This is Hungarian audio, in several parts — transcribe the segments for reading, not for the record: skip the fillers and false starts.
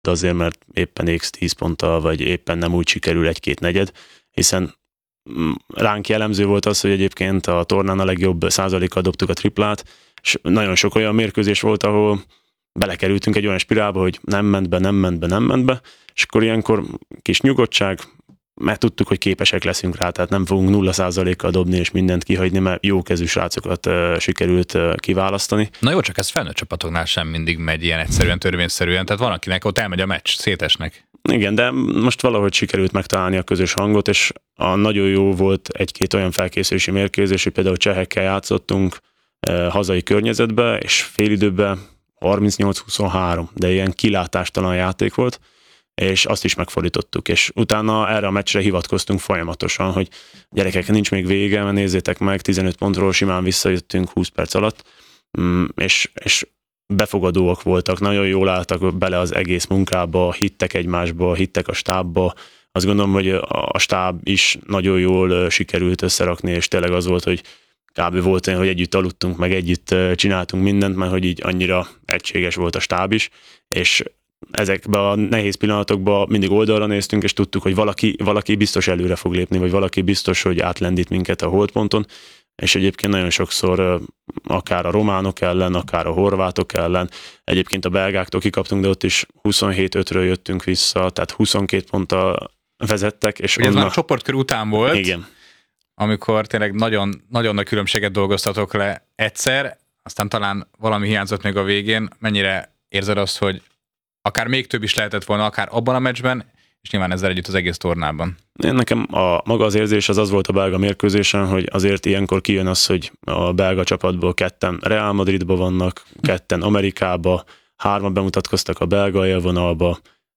de azért, mert éppen X10 ponttal, vagy éppen nem úgy sikerül egy-két negyed, hiszen ránk jellemző volt az, hogy egyébként a tornán a legjobb százalékkal dobtuk a triplát, és nagyon sok olyan mérkőzés volt, ahol belekerültünk egy olyan spirálba, hogy nem ment be, és akkor ilyenkor kis nyugodtság, mert tudtuk, hogy képesek leszünk rá, tehát nem fogunk 0%-kal dobni és mindent kihagyni, mert jó kezű srácokat sikerült kiválasztani. Na jó, csak ez felnőtt csapatoknál sem mindig megy ilyen egyszerűen, törvényszerűen, tehát van, akinek ott elmegy a meccs, szétesnek. Igen, de most valahogy sikerült megtalálni a közös hangot, és nagyon jó volt egy-két olyan felkészülési mérkőzés, hogy például csehekkel játszottunk hazai környezetbe, és félidőben 38-23, de ilyen kilátástalan játék volt, és azt is megfordítottuk, és utána erre a meccsre hivatkoztunk folyamatosan, hogy gyerekek, nincs még vége, mert nézzétek meg, 15 pontról simán visszajöttünk 20 perc alatt, és befogadóak voltak, nagyon jól álltak bele az egész munkába, hittek egymásba, hittek a stábba. Azt gondolom, hogy a stáb is nagyon jól sikerült összerakni, és tényleg az volt, hogy kb. Volt olyan, hogy együtt aludtunk, meg együtt csináltunk mindent, mert hogy így annyira egységes volt a stáb is, és ezekben a nehéz pillanatokban mindig oldalra néztünk, és tudtuk, hogy valaki biztos előre fog lépni, vagy valaki biztos, hogy átlendít minket a holdponton, és egyébként nagyon sokszor akár a románok ellen, akár a horvátok ellen, egyébként a belgáktól kikaptunk, de ott is 27-5-ről jöttünk vissza, tehát 22 ponttal vezettek. És ez már a csoportkör után volt, igen, amikor tényleg nagyon, nagyon nagy különbséget dolgoztatok le egyszer, aztán talán valami hiányzott még a végén. Mennyire érzed azt, hogy akár még több is lehetett volna, akár abban a meccsben, és nyilván ezzel együtt az egész tornában? Nekem maga az érzés az volt a belga mérkőzésen, hogy azért ilyenkor kijön az, hogy a belga csapatból ketten Real Madridba vannak, ketten Amerikába, 3 bemutatkoztak a belga élvonalba,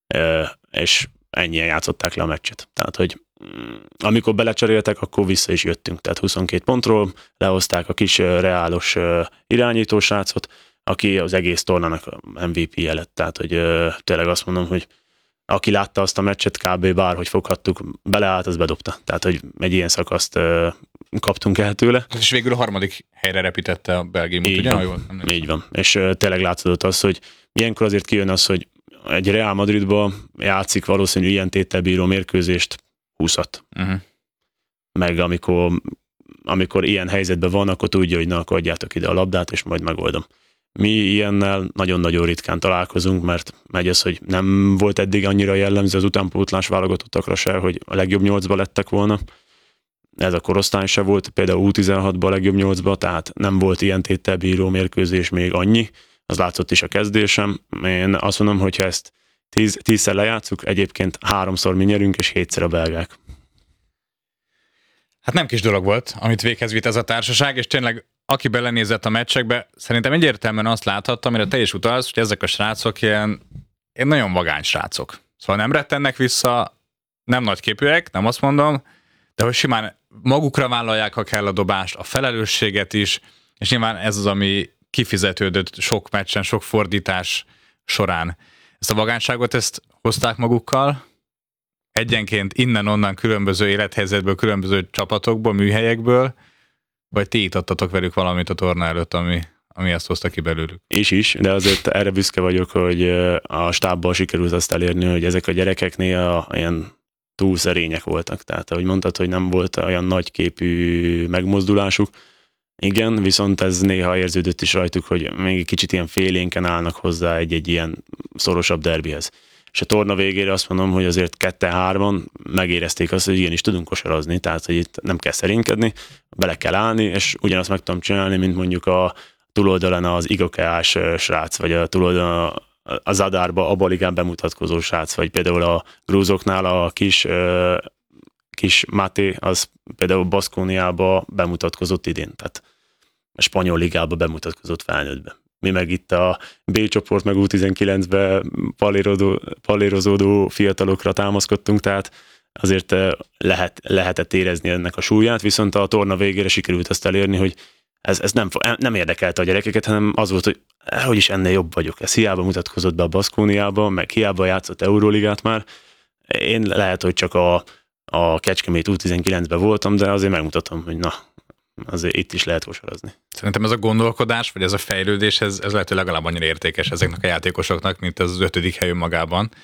és ennyien játszották le a meccset. Tehát, hogy amikor belecseréltek, akkor vissza is jöttünk. Tehát 22 pontról lehozták a kis reálos irányítósrácot, aki az egész tornának MVP-je lett. Tehát, hogy tényleg azt mondom, hogy aki látta azt a meccset, kb. Bárhogy foghattuk, beleállt, az bedobta. Tehát, hogy egy ilyen szakaszt kaptunk el tőle. És végül a 3. helyre repítette a Belgiumot, ugye? Így van. És tényleg látszott az, hogy ilyenkor azért kijön az, hogy egy Real Madridba játszik valószínű ilyen téttel bíró mérkőzést 20-at. Uh-huh. Meg amikor ilyen helyzetben van, akkor tudja, hogy na, akkor adjátok ide a labdát, és majd megoldom. Mi ilyennel nagyon-nagyon ritkán találkozunk, mert megy az, hogy nem volt eddig annyira jellemző az utánpótlás válogatottakra se, hogy a legjobb 8-ba lettek volna. Ez a korosztály se volt, például U16-ban a legjobb 8-ba, tehát nem volt ilyen téttel bíró mérkőzés még annyi. Az látszott is a kezdésem. Én azt mondom, hogy ha ezt 10-szer lejátszuk, egyébként 3-szor mi nyerünk, és 7-szer a belgák. Hát nem kis dolog volt, amit véghez vitt ez a társaság, és tényleg aki belenézett a meccsekbe, szerintem egyértelműen azt láthatta, amire te is utalsz, hogy ezek a srácok ilyen nagyon vagány srácok. Szóval nem rettennek vissza, nem nagyképűek, nem azt mondom, de hogy simán magukra vállalják, ha kell a dobást, a felelősséget is, és nyilván ez az, ami kifizetődött sok meccsen, sok fordítás során. Ezt a vagányságot, ezt hozták magukkal, egyenként innen-onnan különböző élethelyzetből, különböző csapatokból, műhelyekből, vagy ti itt adtatok velük valamit a torna előtt, ami ezt hozta ki belőlük? Is, de azért erre büszke vagyok, hogy a stábban sikerült azt elérni, hogy ezek a gyerekek néha ilyen túl szerények voltak. Tehát, ahogy mondtad, hogy nem volt olyan nagyképű megmozdulásuk, igen, viszont ez néha érződött is rajtuk, hogy még egy kicsit ilyen félénken állnak hozzá egy ilyen szorosabb derbihez. És a torna végére azt mondom, hogy azért 2-3-on megérezték azt, hogy igenis tudunk kosarazni, tehát hogy itt nem kell szerénykedni, bele kell állni, és ugyanazt meg tudom csinálni, mint mondjuk a túloldalán az Igokeás srác, vagy a túloldalán a Zadárba, a Baligán bemutatkozó srác, vagy például a grúzoknál a kis Máté, az például Baszkóniába bemutatkozott idén, tehát a spanyol ligába bemutatkozott felnőttbe. Mi meg itt a B csoport, meg U19-be palérozódó fiatalokra támaszkodtunk, tehát azért lehetett érezni ennek a súlyát, viszont a torna végére sikerült azt elérni, hogy ez nem érdekelte a gyerekeket, hanem az volt, hogy is ennél jobb vagyok. Ez hiába mutatkozott be a Baszkóniába, meg hiába játszott Euróligát már. Én lehet, hogy csak a Kecskemét U19-ben voltam, de azért megmutatom, hogy na, azért itt is lehet kosarazni. Szerintem ez a gondolkodás, vagy ez a fejlődés, ez lehet, hogy legalább annyira értékes ezeknek a játékosoknak, mint az 5. hely magában.